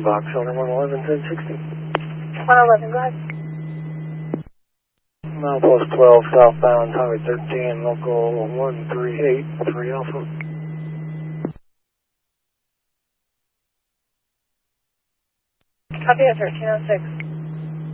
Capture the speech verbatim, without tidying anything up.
Box owner one eleven, ten sixty. one eleven, go ahead. Milepost twelve, southbound, Highway thirteen, local one three eight, three Alpha. Copy at thirteen oh six.